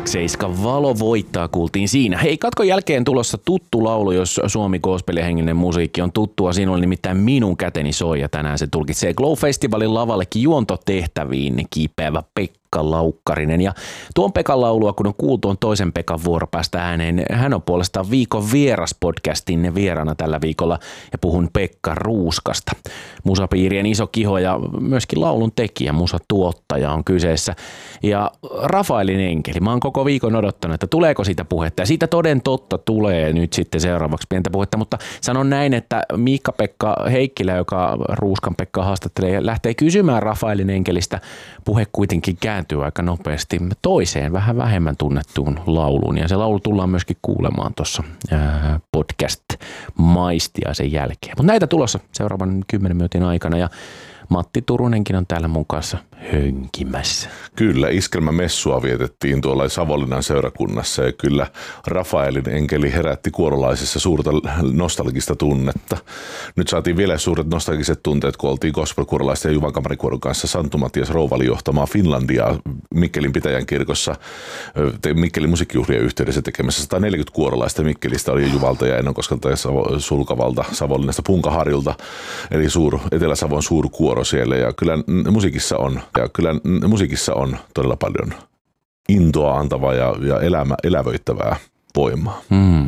Dark 7 Valo voittaa kuultiin siinä. Hei, katkon jälkeen tulossa tuttu laulu, jos Suomi gospelihenginen musiikki on tuttua. Siinä oli nimittäin Minun käteni soi ja tänään se tulkitsee Glow-festivaalin lavallekin juontotehtäviin kiipeävä Pekka Laukkarinen. Ja tuon Pekan laulua, kun on kuultu, on toisen Pekan vuoro päästä ääneen. Hän on puolestaan Viikon vieras podcastin vieraana tällä viikolla ja puhun Pekka Ruuskasta. Musapiirien iso kiho ja myöskin laulun tekijä, musatuottaja on kyseessä. Ja Rafaelin enkeli. Mä oon koko viikon odottanut, että tuleeko siitä puhetta. Ja siitä toden totta tulee nyt sitten seuraavaksi pientä puhetta, mutta sanon näin, että Miikka-Pekka Heikkilä, joka Ruuskan Pekka haastattelee, lähtee kysymään Rafaelin enkelistä. Puhe kuitenkin kääntyy aika nopeasti toiseen, vähän vähemmän tunnettuun lauluun. Ja se laulu tullaan myöskin kuulemaan tuossa podcast-maistiaisen jälkeen. Mutta näitä tulossa seuraavan 10 minuutin aikana ja Matti Turunenkin on täällä mukassa hönkimässä. Kyllä, iskelmämessua vietettiin tuolla Savonlinnan seurakunnassa ja kyllä Rafaelin enkeli herätti kuorolaisissa suurta nostalgista tunnetta. Nyt saatiin vielä suuret nostalgiset tunteet, kun oltiin gospelkuorolaisten ja Juvan kamarikuoron kanssa Santtu Matias Rouvali johtamaa Finlandia Mikkelin pitäjän kirkossa Mikkelin musiikkijuhlien yhteydessä tekemässä 140 kuorolaista. Mikkelistä oli Juvalta ja Ennonkoskelta ja Sulkavalta, Savonlinnasta, Punkaharjulta, eli Etelä-Savon suurkuoro siellä ja kyllä musiikissa on todella paljon intoa antavaa ja elävöittävää voimaa.